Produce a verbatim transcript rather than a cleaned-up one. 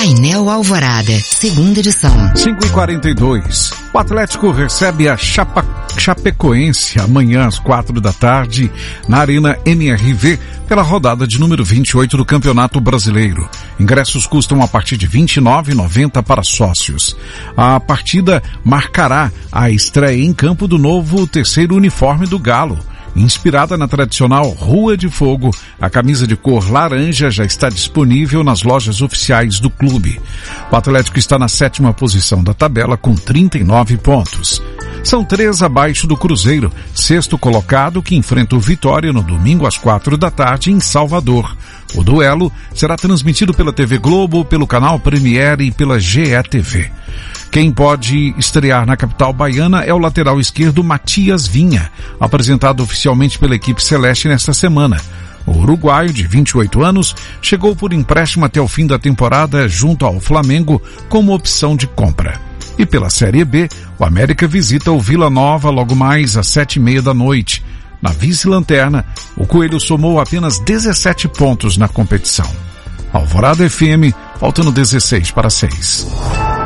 Painel Alvorada, segunda edição. cinco e quarenta e dois. O Atlético recebe a Chapa, Chapecoense amanhã às quatro da tarde na Arena M R V pela rodada de número vinte e oito do Campeonato Brasileiro. Ingressos custam a partir de vinte e nove reais e noventa centavos para sócios. A partida marcará a estreia em campo do novo terceiro uniforme do Galo. Inspirada na tradicional Rua de Fogo, a camisa de cor laranja já está disponível nas lojas oficiais do clube. O Atlético está na sétima posição da tabela com trinta e nove pontos. São três abaixo do Cruzeiro, sexto colocado, que enfrenta o Vitória no domingo às quatro da tarde em Salvador. O duelo será transmitido pela T V Globo, pelo canal Premiere e pela G E T V. Quem pode estrear na capital baiana é o lateral esquerdo Matias Vinha, apresentado oficialmente pela equipe celeste nesta semana. O uruguaio, de vinte e oito anos, chegou por empréstimo até o fim da temporada junto ao Flamengo como opção de compra. E pela Série B, o América visita o Vila Nova logo mais às sete e meia da noite. Na vice-lanterna, o Coelho somou apenas dezessete pontos na competição. Alvorada F M, faltando dezesseis para seis.